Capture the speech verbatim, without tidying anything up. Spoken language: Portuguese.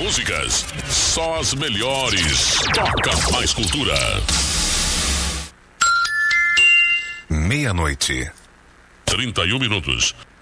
músicas, só as melhores. Toca mais cultura. Meia-noite. trinta e um minutos.